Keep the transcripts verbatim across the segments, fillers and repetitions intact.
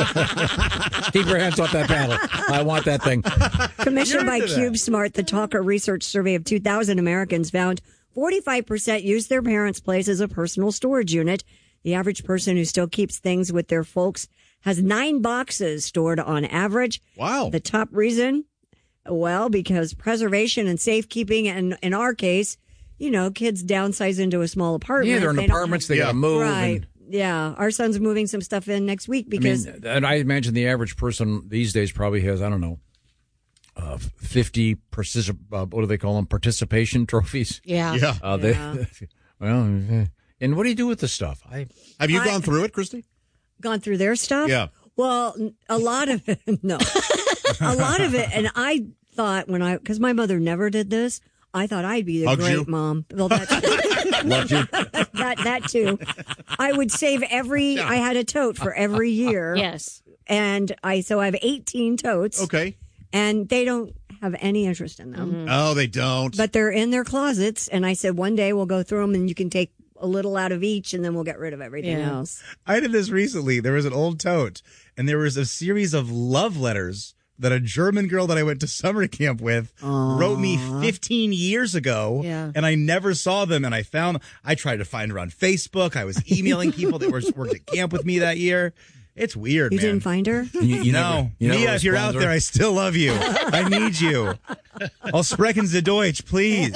Keep your hands off that paddle. I want that thing. Commissioned by CubeSmart, the Talker Research Survey of two thousand Americans found forty-five percent use their parents' place as a personal storage unit. The average person who still keeps things with their folks has nine boxes stored on average. Wow. The top reason, well, because preservation and safekeeping, and in our case, you know, kids downsize into a small apartment. Yeah, they're in They apartments. They Yeah. got to move. Right. And, Yeah. Our son's moving some stuff in next week I because mean, and I imagine the average person these days probably has, I don't know, uh, fifty, particip- uh, what do they call them, participation trophies? Yeah. Yeah. Uh, Yeah. They, well, eh. And what do you do with the stuff? I Have you I- gone through it, Christy? gone through their stuff. Yeah. Well, n- a lot of it, no, a lot of it. And I thought when I, because my mother never did this, I thought I'd be a Hugs great you? mom. Well, that's, Loved you. that, that too. I would save every, I had a tote for every year. Yes. And I, so I have eighteen totes. Okay. And they don't have any interest in them. Oh, they don't. But they're in their closets. And I said, one day we'll go through them and you can take a little out of each and then we'll get rid of everything Yeah. else. I did this recently. There was an old tote, and there was a series of love letters that a German girl that I went to summer camp with wrote me fifteen years ago. Yeah. And I never saw them. And I found, I tried to find her on Facebook. I was emailing people that were worked at camp with me that year. It's weird, You man. didn't find her? You, you no. never, you never Mia, if you're respond out to there, her? I still love you. I need you. I'll sprechen Sie Deutsch, please.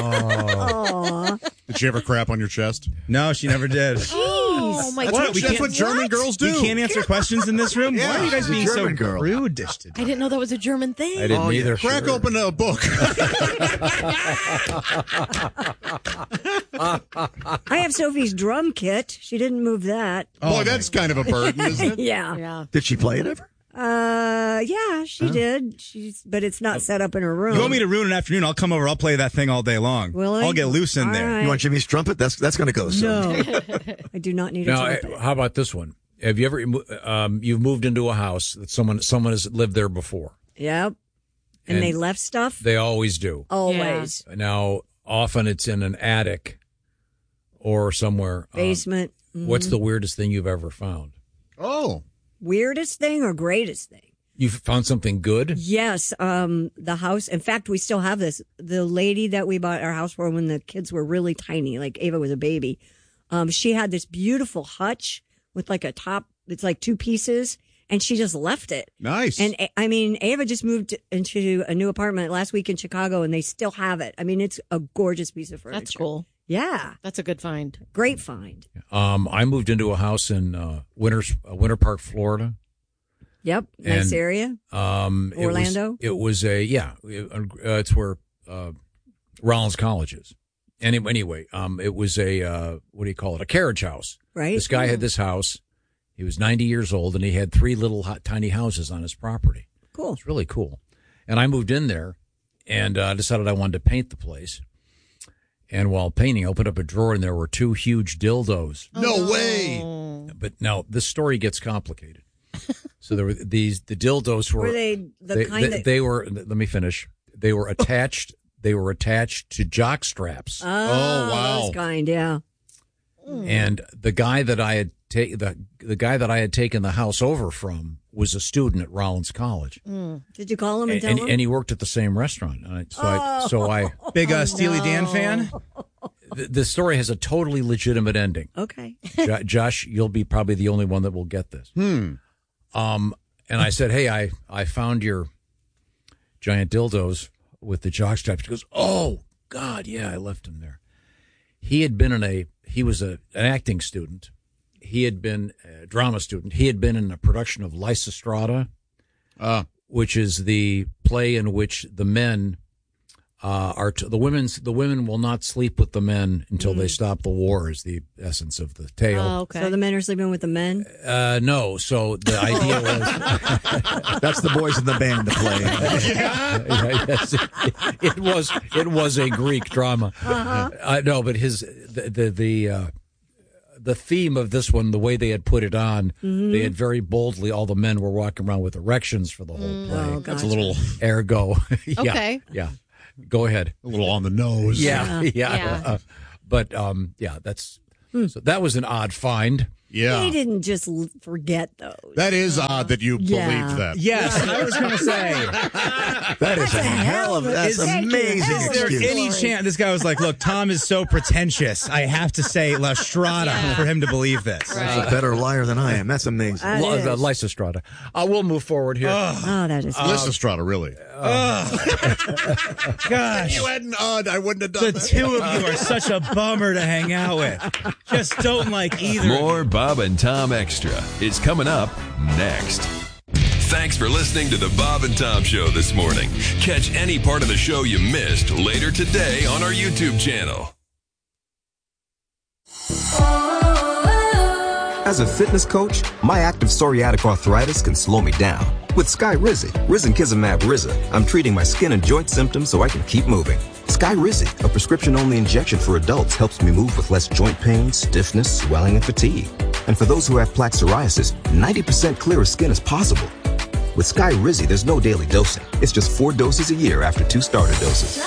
Did she ever crap on your chest? No, she never did. Oh, my That's, God. what, We that's can't- what German girls do. We can't answer questions in this room? Yeah. Why are you guys She's a being so German girl. prudish today? I didn't know that was a German thing. I didn't Oh, yeah. either. Crack Sure. open a book. I have Sophie's drum kit. She didn't move that. Boy, that's kind of a burden, isn't it? Yeah. Yeah. Did she play it ever? Uh, yeah, she did. She's, but it's not set up in her room. You want me to ruin an afternoon? I'll come over. I'll play that thing all day long. Will I? I'll get loose in All there. right. You want Jimmy's trumpet? That's that's going to go soon. No, I do not need a Now, trumpet. eh, how about this one? Have you ever um, you've moved into a house that someone someone has lived there before? Yep. And, And they left stuff? They always do. Always. Now, often it's in an attic or somewhere. um, Basement. What's the weirdest thing you've ever found? Oh. Weirdest thing or greatest thing? You found something good? Yes. Um, the house. In fact, we still have this. The lady that we bought our house for when the kids were really tiny, like Ava was a baby, um, she had this beautiful hutch with like a top. It's like two pieces. And she just left it. Nice. And I mean, Ava just moved into a new apartment last week in Chicago, and they still have it. I mean, it's a gorgeous piece of furniture. That's cool. Yeah, That's a good find. great find. Um, I moved into a house in uh, Winter uh, Winter Park, Florida. Yep, nice And, area. Um, it was- Orlando? It was, a yeah. It, uh, it's where uh, Rollins College is. Anyway, anyway, um, it was a uh, what do you call it? A carriage house. Right. This guy had this house. He was ninety years old, and he had three little hot, tiny houses on his property. Cool. It's really cool. And I moved in there and uh, decided I wanted to paint the place. And while painting, I opened up a drawer, and there were two huge dildos. No way. But now this story gets complicated. So there were these the dildos were, Were they the they, kind they, that? they were. Let me finish. They were attached. They were attached to jock straps. oh, wow. those kind, yeah. And the guy that I had ta- the the guy that I had taken the house over from was a student at Rollins College, Did you call him and and, tell and, him? and he worked at the same restaurant. And I, so I so I Big uh, Steely Dan fan? the, the story has a totally legitimate ending. Okay. Jo- Josh, you'll be probably the only one that will get this. Hmm. Um, and I said, hey, I, I found your giant dildos with the jock straps. He goes, oh, God, yeah, I left them there. He had been in a, he was a, an acting student. He had been a drama student. He had been in a production of Lysistrata, Uh, which is the play in which the men uh, are, t- the women's, the women will not sleep with the men until they stop the war is the essence of the tale. Oh, okay. So the men are sleeping with the men? Uh, no. So the idea was, That's the boys in the band to play. yeah, yes, it, it was it was a Greek drama. Uh-huh. Uh, no, but his the the the, uh, the theme of this one, the way they had put it on, Mm-hmm. they had very boldly. All the men were walking around with erections for the whole play. Oh, that's gotcha. a little Ergo, yeah, Okay. yeah. Go ahead. a little on the nose. Yeah, yeah. Yeah. Uh, but um, yeah, that's Hmm. so that was an odd find. Yeah. He didn't just l- forget those. That is odd that you Yeah. believed that. Yes, I was going to say. That is a hell of that's Is- amazing hell Is of there a excuse. any story. chance this guy was like, look, Tom is so pretentious. I have to say La Strada for him to believe this. That's a better liar than I am. That's amazing. That L- is. the Lysistrata. Uh, we'll move forward here. Oh, that is. Lysistrata, really. Gosh. You hadn't, uh, I wouldn't have done The that. two of you are such a bummer to hang out with. Just don't like either. More Bob and Tom Extra is coming up next. Thanks for listening to the Bob and Tom Show this morning. Catch any part of the show you missed later today on our YouTube channel. As a fitness coach, my active psoriatic arthritis can slow me down. With Skyrizi, Risankizumab Riza, I'm treating my skin and joint symptoms so I can keep moving. Skyrizi, a prescription-only injection for adults, helps me move with less joint pain, stiffness, swelling, and fatigue. And for those who have plaque psoriasis, ninety percent clearer skin is possible. With Skyrizi, there's no daily dosing. It's just four doses a year after two starter doses.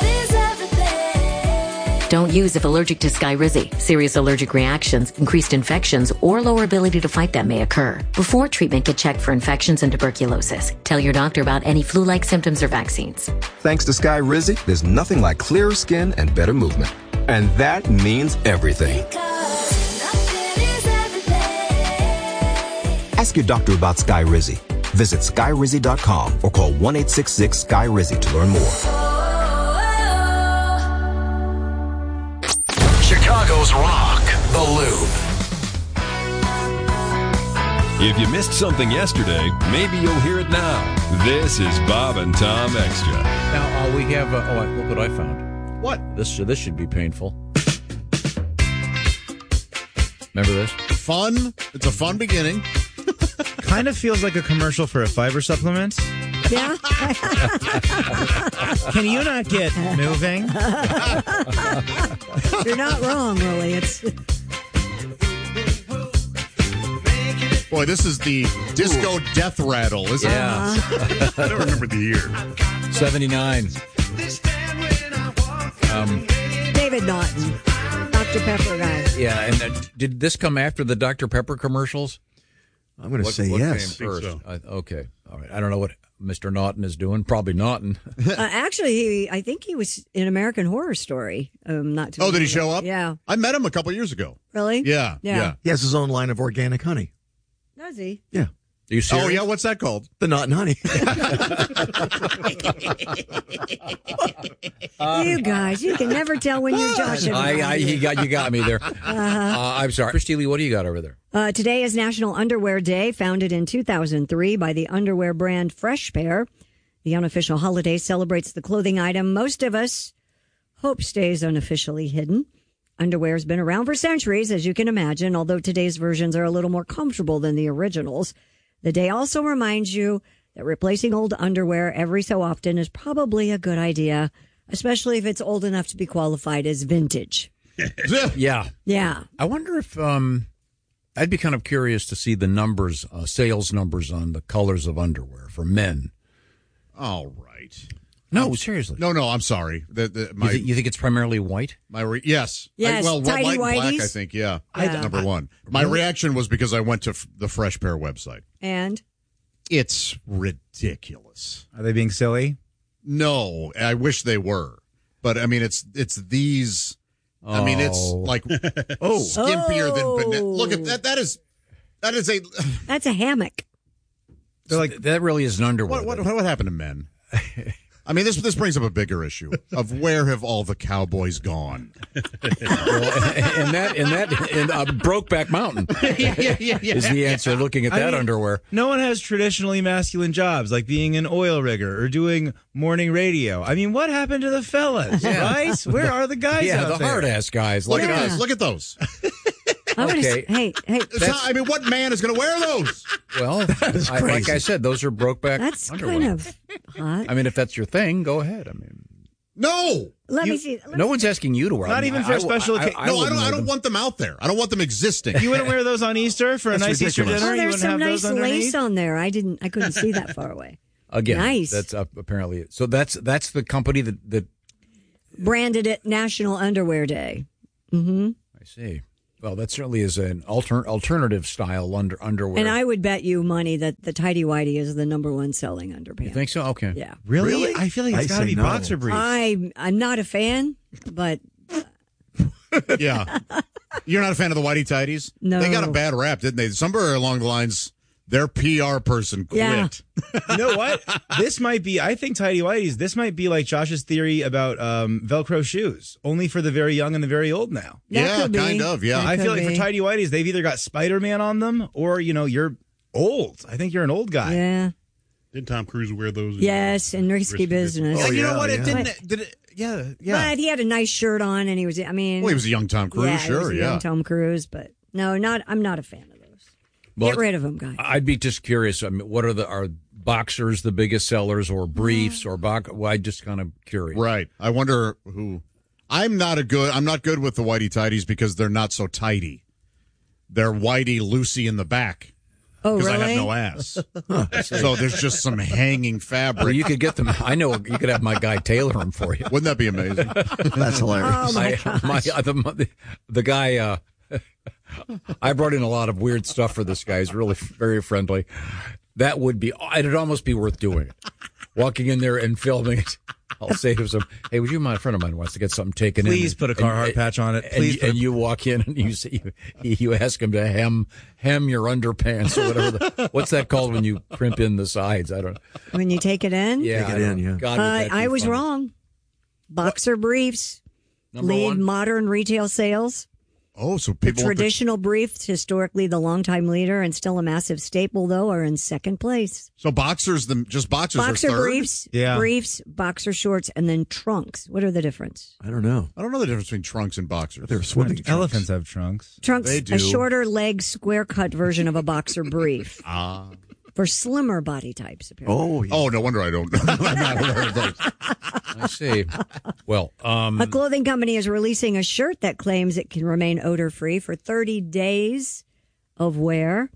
Don't use if allergic to Skyrizi. Serious allergic reactions, increased infections, or lower ability to fight them may occur. Before treatment, get checked for infections and tuberculosis. Tell your doctor about any flu-like symptoms or vaccines. Thanks to Skyrizi, there's nothing like clearer skin and better movement. And that means everything. Ask your doctor about Skyrizi. Visit Skyrizi dot com or call one eight six six Sky Rizi to learn more. Chicago's Rock, The Loop. If you missed something yesterday, maybe you'll hear it now. This is Bob and Tom Extra. Now, uh, we have, uh, oh, look what I found. What? This, this should be painful. Remember this? Fun. It's a fun beginning. Kind of feels like a commercial for a fiber supplement. Yeah. Can you not get moving? You're not wrong, really. It's Boy, this is the disco death rattle, isn't Yeah. it? I don't remember the year. seventy-nine. David Naughton, Doctor Pepper guy. Yeah, and uh, did this come after the Doctor Pepper commercials? I'm going to What, say what yes. came first? so. I, okay, all right. I don't know what Mister Naughton is doing. Probably Naughton. Uh, actually, he, I think he was in American Horror Story. Um, not too Oh, did he long show ago. up? Yeah. I met him a couple years ago. Really? Yeah. Yeah. Yeah. He has his own line of organic honey. Does he? Yeah. Are you serious? Oh, yeah. What's that called? The Naughton honey. you guys, you can never tell when you're joshing. I, I, he got you got me there. Uh-huh. Uh, I'm sorry, Christy Lee. What do you got over there? Uh, today is National Underwear Day, founded in two thousand three by the underwear brand Fresh Pair. The unofficial holiday celebrates the clothing item most of us hope stays unofficially hidden. Underwear has been around for centuries, as you can imagine, although today's versions are a little more comfortable than the originals. The day also reminds you that replacing old underwear every so often is probably a good idea, especially if it's old enough to be qualified as vintage. Yeah, Yeah. I wonder if um, I'd be kind of curious to see the numbers, uh, sales numbers on the colors of underwear for men. All right. No, seriously. No, no, I'm sorry. The, the, my, you, th- you think it's primarily white? my re- yes. Yes, I, well, tidy white and black, whiteys. I think, yeah. Yeah. Number one. My reaction was because I went to f- the Fresh Pair website. And? It's ridiculous. Are they being silly? No, I wish they were. But, I mean, it's it's these... I mean, it's Oh. like oh skimpier Oh. than... Bana- Look, at that. That is... That is a... That's a hammock. They're like, That really is an underwear. What, what, what happened to men? I mean, this this brings up a bigger issue of where have all the cowboys gone? Well, and that and that in uh, Brokeback Mountain yeah, yeah, yeah, yeah. is the answer. Looking at I that mean- underwear. no one has traditionally masculine jobs like being an oil rigger or doing morning radio. I mean, what happened to the fellas, right? Where are the guys Yeah, out the there? hard ass guys. Look Like at Yeah. those. Look at those. I'm gonna Okay. s- hey, hey, It's not- I mean, what man is going to wear those? well, I, like I said, those are Brokeback that's underwear. kind of hot. I mean, if that's your thing, go ahead. I mean, No. Let You- me see. Let no one's one's asking you to wear. Not them. even I- for a I- special I, occasion. No, I wouldn't don't. I wear don't them. want them out there. I don't want them existing. You wouldn't wear those on Easter for a That's nice Easter ridiculous. dinner? Oh, You there's wouldn't some have nice those underneath? lace on there. I didn't. I couldn't see that far away. Again, Nice. that's uh, apparently so. That's that's the company that that Branded it National Underwear Day. Mm-hmm. I see. Well, that certainly is an alter- alternative style under underwear. And I would bet you money that the tighty whitey is the number one selling underpants. You think so? Okay. Yeah. Really? Really? I feel like it's I got to say be no. boxer briefs. I I'm not a fan, but Yeah. You're not a fan of the whitey tighties? No. They got a bad rap, didn't they? Somewhere along the lines, their P R person quit. Yeah. You know what? This might be, I think tidy whities, this might be like Josh's theory about um, Velcro shoes, only for the very young and the very old now. that Yeah, could be. kind of, yeah. That I feel could like be. for tidy whities, they've either got Spider-Man on them or, you know, you're old. I think you're an old guy. Yeah. Didn't Tom Cruise wear those? in, Yes, uh, and risky, Risky business. Oh, you yeah, know what? It yeah. didn't, did it, yeah, yeah. But he had a nice shirt on, and he was. I mean, Well, he was a young Tom Cruise, yeah, he sure, was a yeah. young Tom Cruise, but no, not. I'm not a fan of those. Well, Get rid of them, guys. I'd be just curious. I mean, what are the are boxers the biggest sellers, or briefs, or box? Well, I just kind of curious. Right. I wonder who. I'm not a good. I'm not good with the whitey tighties because they're not so tighty. They're whitey loosey in the back Oh, because really? I have no ass. So there's just some hanging fabric. Well, you could get them. I know you could have my guy tailor them for you. Wouldn't that be amazing? That's hilarious. Oh my I, gosh! my, the, the guy, uh, I brought in a lot of weird stuff for this guy. He's really very friendly. That would be, it'd almost be worth doing it. Walking in there and filming it. I'll say to him, hey, would you mind, a friend of mine wants to get something taken in. Please put a Carhartt patch on it. Please And, put a- and you walk in and you say, you, you ask him to hem hem your underpants or whatever. The, what's that called when you crimp in the sides? I don't know. When you take it in, Yeah, Take it I don't- in, yeah. God, would uh, that be I was funny. wrong. Boxer briefs Number lead one? modern retail sales. Oh, so The people. won't be- traditional briefs, historically the longtime leader and still a massive staple, though, are in second place. So boxers, the just boxers Boxer are third. briefs, Yeah. briefs, boxer shorts, and then trunks. What are the difference? I don't know. I don't know the difference between trunks and boxers. They're swimming trunks. Elephants have trunks. Trunks, They do. a shorter leg, square cut version of a boxer brief Ah. for slimmer body types. Apparently. Oh, yeah. Oh, no wonder I don't. I'm not aware of those. I see. Well, um, A clothing company is releasing a shirt that claims it can remain odor free for thirty days of wear.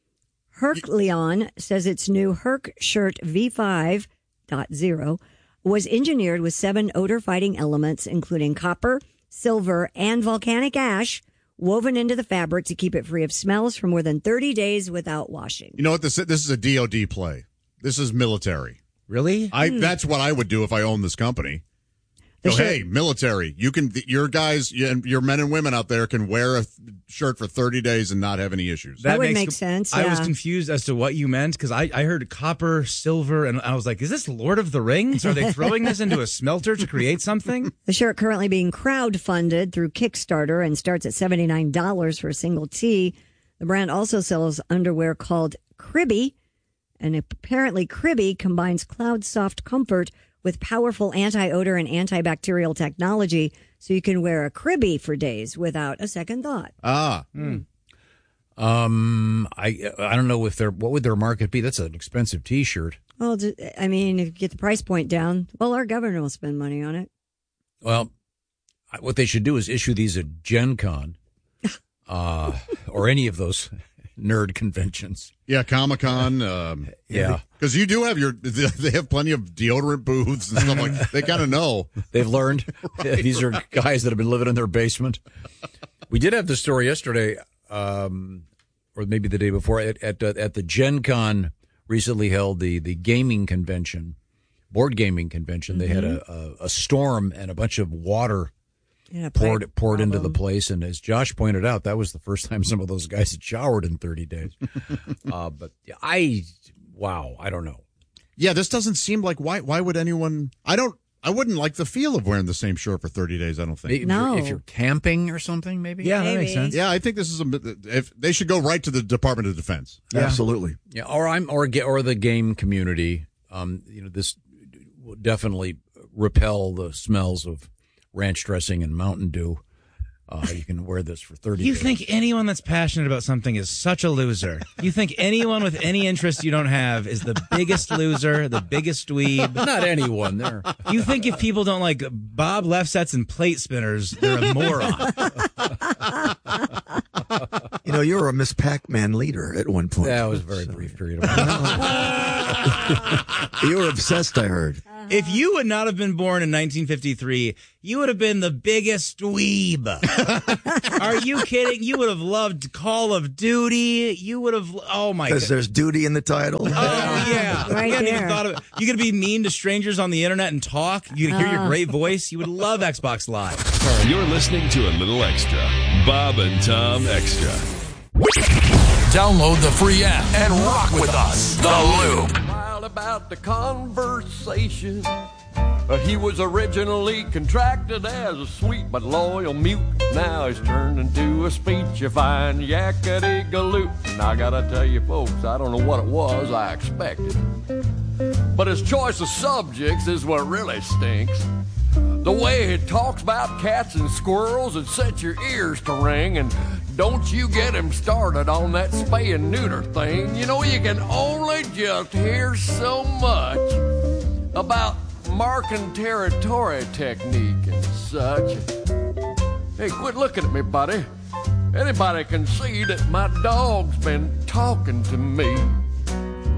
Hercleon says its new Herc shirt V five point oh was engineered with seven odor fighting elements, including copper, silver, and volcanic ash, woven into the fabric to keep it free of smells for more than thirty days without washing. You know what? This this is a D O D play. This is military. Really? I that's what I would do if I owned this company. The Go, shirt- hey, military, you can your guys, you- your men and women out there can wear a th- shirt for thirty days and not have any issues. That would makes make com- sense, I was yeah. confused as to what you meant because I, I heard copper, silver, and I was like, is this Lord of the Rings? Are they throwing this into a smelter to create something? The shirt currently being crowdfunded through Kickstarter and starts at seventy-nine dollars for a single tee. The brand also sells underwear called Cribby, and apparently Cribby combines Cloud Soft Comfort with powerful anti-odor and antibacterial technology, so you can wear a Cribby for days without a second thought. Ah, um, I I don't know if their what would their market be. That's an expensive T-shirt. Well, d- I mean, if you get the price point down, well, our governor will spend money on it. Well, I- what they should do is issue these at Gen Con, uh, or any of those nerd conventions. yeah, Comic Con. Um, Yeah. because you do have your. They have plenty of deodorant booths and stuff like that. They kind of know. They've learned. These are guys that have been living in their basement. We did have the story yesterday, um, or maybe the day before, at at, uh, at the Gen Con recently held the the gaming convention, board gaming convention. They had a, a, a storm and a bunch of water Yeah, poured pipe poured into the problem. place. And as Josh pointed out, that was the first time some of those guys had showered in thirty days. uh, but I, wow, I don't know. Yeah, this doesn't seem like why. Why would anyone? I don't. I wouldn't like the feel of wearing the same shirt for thirty days. I don't think. Maybe if, No. you're, if you're camping or something, maybe. Yeah, that makes Maybe. sense. Yeah, I think this is a. If they should go right to the Department of Defense. Absolutely. Yeah, or I'm or ga- or the game community. Um, you know, this will definitely repel the smells of ranch dressing and Mountain Dew. Uh, you can wear this for thirty. You days. think anyone that's passionate about something is such a loser. You think anyone with any interest you don't have is the biggest loser, the biggest dweeb. Not anyone there. You think if people don't like Bob left sets and plate spinners, they're a moron. You know, you were a Miss Pac-Man leader at one point. That was a very brief period of time. You were obsessed, I heard. If you would not have been born in nineteen fifty-three, you would have been the biggest dweeb. Are you kidding? You would have loved Call of Duty. You would have, oh my god. Because there's duty in the title. Oh, yeah. Right you hadn't there. even thought of it. You could be mean to strangers on the internet and talk. You could hear your great voice. You would love Xbox Live. You're listening to a little extra. Bob and Tom Extra. Download the free app and rock with us. The Loop. Wild about the conversation. Uh, he was originally contracted as a sweet but loyal mute. Now he's turned into a speechifying yakety-galoot. And I gotta tell you folks, I don't know what it was I expected. But his choice of subjects is what really stinks. The way he talks about cats and squirrels, it sets your ears to ring. And don't you get him started on that spay and neuter thing. You know, you can only just hear so much about marking territory technique and such. Hey, quit looking at me, buddy. Anybody can see that my dog's been talking to me.